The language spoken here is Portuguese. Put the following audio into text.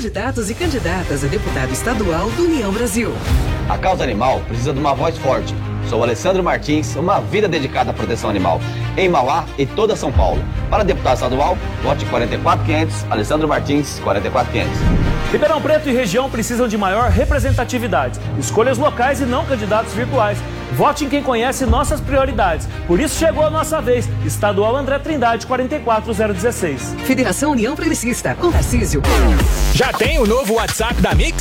candidatos e candidatas a deputado estadual do União Brasil. A causa animal precisa de uma voz forte. Sou Alessandro Martins, uma vida dedicada à proteção animal, em Mauá e toda São Paulo. Para deputado estadual, vote 44500, Alessandro Martins, 44500. Ribeirão Preto e região precisam de maior representatividade. Escolhas locais e não candidatos virtuais. Vote em quem conhece nossas prioridades. Por isso chegou a nossa vez. Estadual André Trindade, 44016. Federação União Progressista, com Tarcísio. Já tem o novo WhatsApp da Mix?